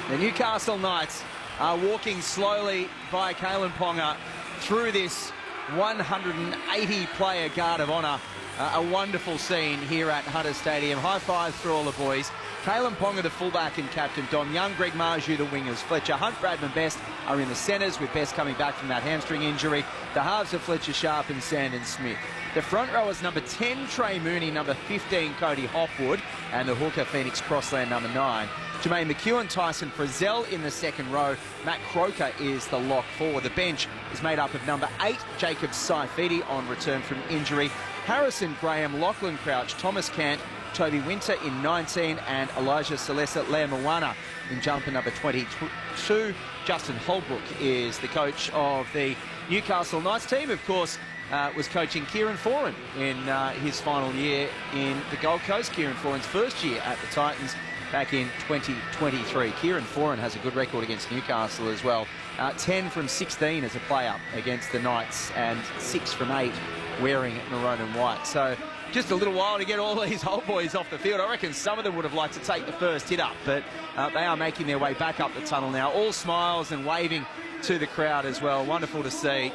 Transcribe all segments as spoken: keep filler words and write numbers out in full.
The Newcastle Knights are walking slowly by Kalyn Ponga through this one hundred eighty player guard of honour. Uh, a wonderful scene here at Hunter Stadium. High fives for all the boys. Kalyn Ponga, the fullback and captain. Dom Young, Greg Marju, the wingers. Fletcher Hunt, Bradman Best are in the centres, with Best coming back from that hamstring injury. The halves are Fletcher Sharp and Sandon Smith. The front row is number ten, Trey Mooney, number fifteen, Cody Hopwood, and the hooker, Phoenix Crossland, number nine. Jermaine McEwen, Tyson Frizzell in the second row. Matt Croker is the lock forward. The bench is made up of number eight, Jacob Saifidi on return from injury. Harrison Graham, Lachlan Crouch, Thomas Cant, Toby Winter in nineteen, and Elijah Salesa Lemowana in jumper number twenty-two. Justin Holbrook is the coach of the Newcastle Knights team. Of course, uh, was coaching Kieran Foran in uh, his final year in the Gold Coast. Kieran Foran's first year at the Titans back in twenty twenty-three. Kieran Foran has a good record against Newcastle as well. Uh, ten from sixteen as a player against the Knights, and six from eight wearing maroon and white. So just a little while to get all these old boys off the field. I reckon some of them would have liked to take the first hit up, but uh, they are making their way back up the tunnel now. All smiles and waving to the crowd as well. Wonderful to see.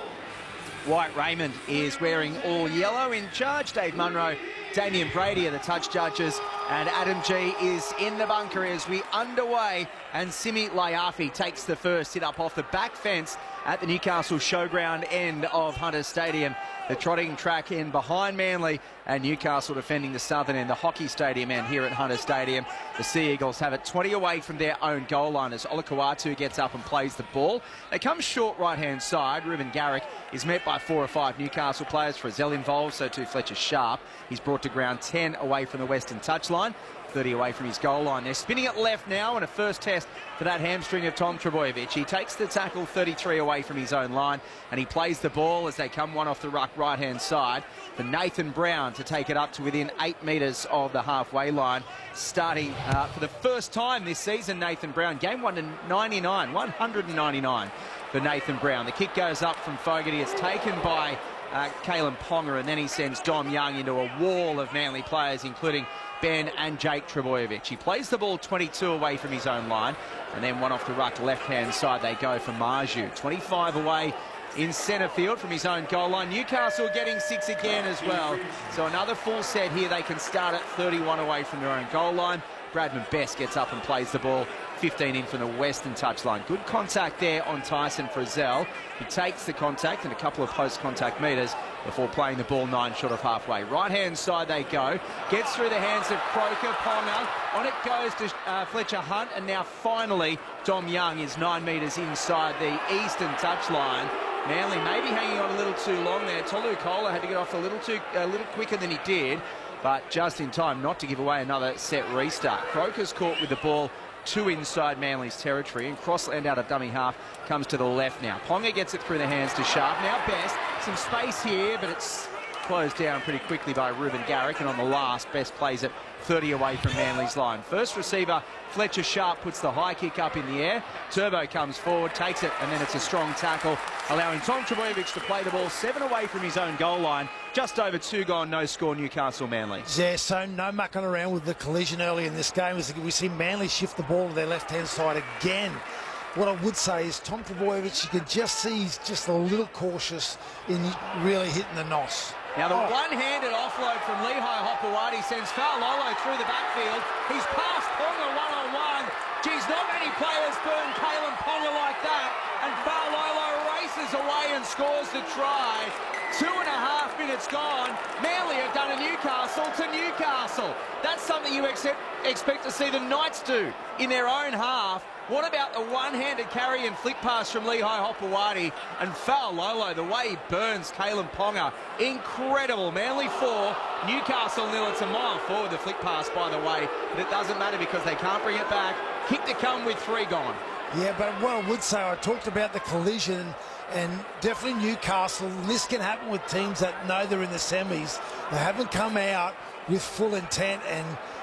White Raymond is wearing all yellow. In charge, Dave Munro, Damien Brady are the touch judges, and Adam G is in the bunker as we underway, and Simi Layafi takes the first hit up off the back fence at the Newcastle Showground end of Hunter Stadium. The trotting track in behind Manly, and Newcastle defending the southern end, the hockey stadium end here at Hunter Stadium. The Sea Eagles have it twenty away from their own goal line as Olakau'atu gets up and plays the ball. They come short right-hand side. Ruben Garrick is met by four or five Newcastle players. Frizzell involved, so too Fletcher Sharp. He's brought to ground ten away from the western touchline, thirty away from his goal line. They're spinning it left now, and a first test for that hamstring of Tom Trbojevic. He takes the tackle thirty-three away from his own line, and he plays the ball as they come one off the ruck right-hand side for Nathan Brown to take it up to within eight metres of the halfway line. Starting uh, for the first time this season, Nathan Brown. Game one to ninety-nine, one hundred ninety-nine for Nathan Brown. The kick goes up from Fogarty. It's taken by uh, Kalyn Ponga, and then he sends Dom Young into a wall of Manly players, including Ben and Jake Trbojevic. He plays the ball twenty-two away from his own line, and then one off the ruck left-hand side they go for Marju. twenty-five away in centre field from his own goal line. Newcastle getting six again as well. So another full set here. They can start at thirty-one away from their own goal line. Bradman Best gets up and plays the ball fifteen in from the western touchline. Good contact there on Tyson Frizzell. He takes the contact and a couple of post-contact metres before playing the ball nine short of halfway. Right-hand side they go. Gets through the hands of Croker, Ponga. On it goes to uh, Fletcher Hunt, and now finally Dom Young is nine metres inside the eastern touchline. Manly maybe hanging on a little too long there. Tolu Kola had to get off a little too, a little quicker than he did, but just in time not to give away another set restart. Croker's caught with the ball two inside Manly's territory, and Crossland out of dummy half comes to the left now. Ponga gets it through the hands to Sharp. Now Best, some space here, but it's closed down pretty quickly by Ruben Garrick, and on the last, Best plays it thirty away from Manly's line. First receiver, Fletcher Sharp, puts the high kick up in the air. Turbo comes forward, takes it, and then it's a strong tackle, allowing Tom Trbojevic to play the ball seven away from his own goal line. Just over two gone, no score, Newcastle Manly. Yeah, so no mucking around with the collision early in this game. As we see Manly shift the ball to their left-hand side again. What I would say is Tom Trbojevic, you can just see he's just a little cautious in really hitting the N O S. Now the oh. one-handed offload from Lehigh Hopewadi sends Fa'alolo through the backfield. He's passed Ponga one-on-one. Geez, not many players burn Kalyn Ponga like that. And Fa'alolo races away and scores the try. Two and a half minutes gone. Manly have done a Newcastle to Newcastle. That's something you accept, expect to see the Knights do in their own half. What about the one-handed carry and flick pass from Lehigh Hopewadi, and Fa'alolo, the way he burns Kalyn Ponga, incredible. Manly four, Newcastle nil. It's a mile forward, the flick pass, by the way, but it doesn't matter because they can't bring it back. Kick to come with three gone. Yeah, but what I would say, I talked about the collision, and definitely Newcastle, and this can happen with teams that know they're in the semis. They haven't come out with full intent, and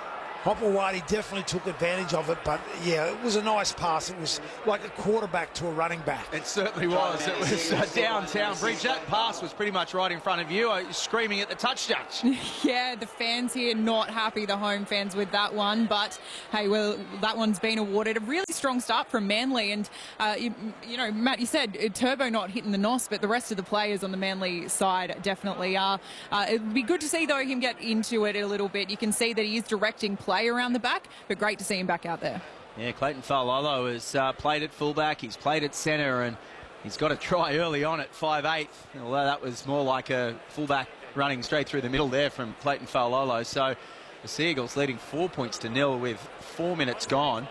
Hopewadi definitely took advantage of it, but yeah, it was a nice pass. It was like a quarterback to a running back. It certainly was. It was uh, downtown Bridge. That pass was pretty much right in front of you, uh, screaming at the touch judge. Yeah, the fans here not happy, the home fans, with that one, but hey, well, that one's been awarded. A really strong start from Manly, and uh, you, you know, Matt, you said uh, Turbo not hitting the N O S, but the rest of the players on the Manly side definitely are. Uh, it would be good to see, though, him get into it a little bit. You can see that he is directing play around the back, but great to see him back out there. Yeah, Clayton Failolo has uh, played at fullback, he's played at centre, and he's got a try early on at five eight, although that was more like a fullback running straight through the middle there from Clayton Failolo. So the Sea Eagles leading four points to nil with four minutes gone.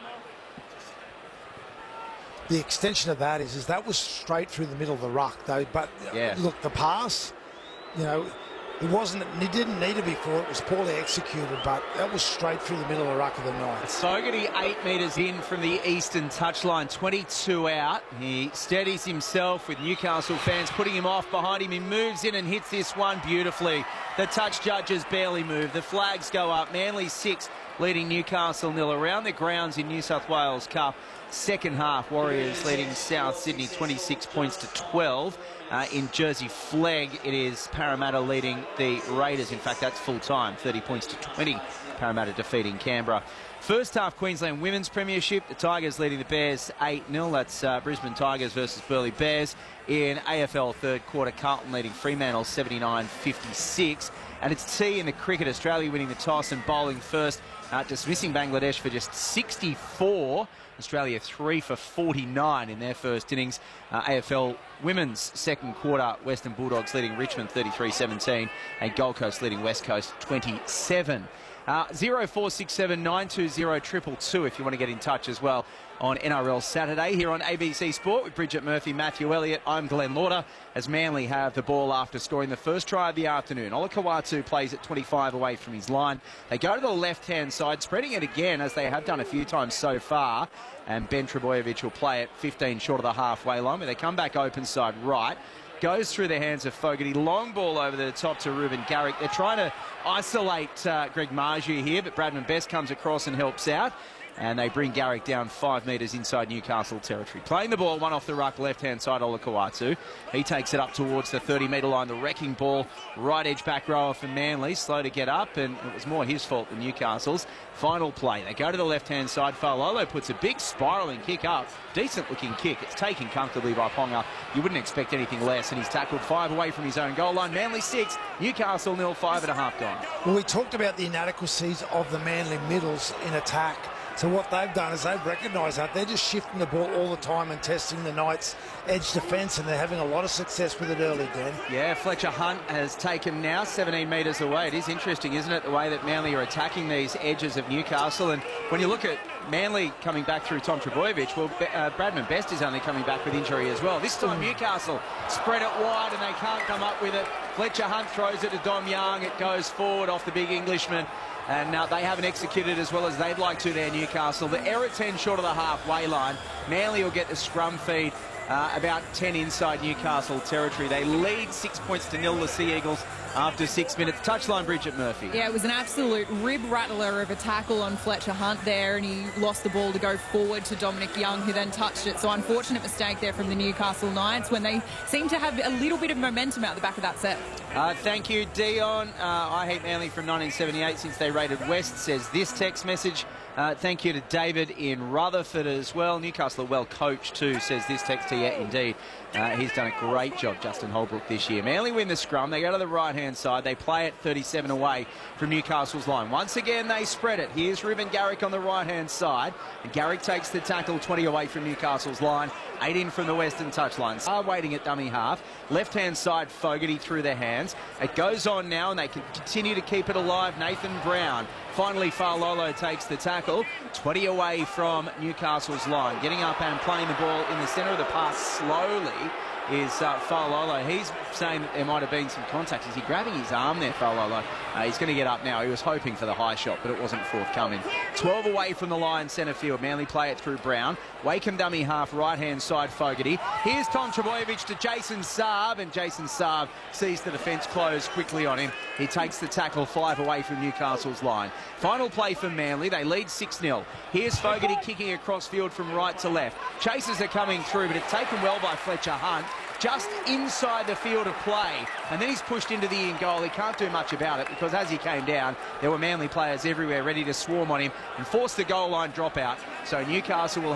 The extension of that is, is that was straight through the middle of the ruck, though. But yeah. Look, the pass, you know, it wasn't, it didn't need to be for it. It was poorly executed, but that was straight through the middle of the ruck of the Knights. Fogarty eight metres in from the eastern touchline, twenty-two out. He steadies himself with Newcastle fans putting him off behind him. He moves in and hits this one beautifully. The touch judges barely move. The flags go up. Manly six, leading Newcastle nil around the grounds in New South Wales Cup. Second half, Warriors leading South Sydney twenty-six points to twelve. Uh, in Jersey Flegg, it is Parramatta leading the Raiders. In fact, that's full time, thirty points to twenty. Parramatta defeating Canberra. First half, Queensland Women's Premiership. The Tigers leading the Bears eight nil. That's uh, Brisbane Tigers versus Burleigh Bears. In A F L third quarter, Carlton leading Fremantle seventy-nine fifty-six. And it's tea in the cricket. Australia winning the toss and bowling first, uh, dismissing Bangladesh for just sixty-four. Australia three for forty-nine in their first innings. Uh, A F L Women's second quarter, Western Bulldogs leading Richmond thirty-three seventeen, and Gold Coast leading West Coast twenty-seven. Uh, zero four six seven nine two zero two two two if you want to get in touch as well on N R L Saturday here on A B C Sport with Bridget Murphy, Matthew Elliott. I'm Glenn Lauder as Manly have the ball after scoring the first try of the afternoon. Olakau'atu plays at twenty-five away from his line. They go to the left-hand side, spreading it again as they have done a few times so far. And Ben Trebojevic will play at fifteen short of the halfway line, but they come back open side right. Goes through the hands of Fogarty. Long ball over the top to Ruben Garrick. They're trying to isolate uh, Greg Marju here, but Bradman Best comes across and helps out. And they bring Garrick down five metres inside Newcastle territory. Playing the ball, one off the ruck, left-hand side, Olakau'atu. He takes it up towards the thirty metre line. The wrecking ball, right edge back rower for Manly. Slow to get up, and it was more his fault than Newcastle's. Final play. They go to the left-hand side. Failolo puts a big spiralling kick up. Decent-looking kick. It's taken comfortably by Ponga. You wouldn't expect anything less, and he's tackled five away from his own goal line. Manly six, Newcastle nil, five and a half gone. Well, we talked about the inadequacies of the Manly middles in attack. So what they've done is they've recognised that. They're just shifting the ball all the time and testing the Knights' edge defence, and they're having a lot of success with it early, Dan. Yeah, Fletcher Hunt has taken now seventeen metres away. It is interesting, isn't it, the way that Manly are attacking these edges of Newcastle. And when you look at Manly coming back through Tom Trebojevic, well, uh, Bradman Best is only coming back with injury as well. This time Newcastle spread it wide and they can't come up with it. Fletcher Hunt throws it to Dom Young. It goes forward off the big Englishman. And uh, they haven't executed as well as they'd like to there, Newcastle. The error ten short of the halfway line. Manly will get the scrum feed uh, about ten inside Newcastle territory. They lead six points to nil, the Sea Eagles, after six minutes. Touchline, Bridget Murphy. Yeah, it was an absolute rib rattler of a tackle on Fletcher Hunt there, and he lost the ball to go forward to Dominic Young, who then touched it. So unfortunate mistake there from the Newcastle Knights when they seem to have a little bit of momentum out the back of that set. Uh, thank you, Dion. Uh, I hate Manly from nineteen seventy-eight since they raided West, says this text message. Uh, thank you to David in Rutherford as well. Newcastle are well coached too, says this text to you. Indeed, uh, he's done a great job, Justin Holbrook, this year. Manly win the scrum. They go to the right-hand side. They play it thirty-seven away from Newcastle's line. Once again, they spread it. Here's Ruben Garrick on the right-hand side. And Garrick takes the tackle twenty away from Newcastle's line. Eight in from the western touchline. Are waiting at dummy half. Left-hand side, Fogarty through their hands. It goes on now, and they can continue to keep it alive. Nathan Brown. Finally, Failolo takes the tackle. twenty away from Newcastle's line. Getting up and playing the ball in the centre of the park slowly is uh, Faololo. He's saying that there might have been some contact. Is he grabbing his arm there, Faololo? Uh, he's going to get up now. He was hoping for the high shot, but it wasn't forthcoming. twelve away from the line, centre field. Manly play it through Brown. Wakeham dummy half, right-hand side, Fogarty. Here's Tom Trbojevic to Jason Saab, and Jason Saab sees the defence close quickly on him. He takes the tackle five away from Newcastle's line. Final play for Manly. They lead six nil. Here's Fogarty kicking across field from right to left. Chasers are coming through, but it's taken well by Fletcher Hunt, just inside the field of play. And then he's pushed into the in goal. He can't do much about it because as he came down, there were Manly players everywhere ready to swarm on him and force the goal line dropout. So Newcastle will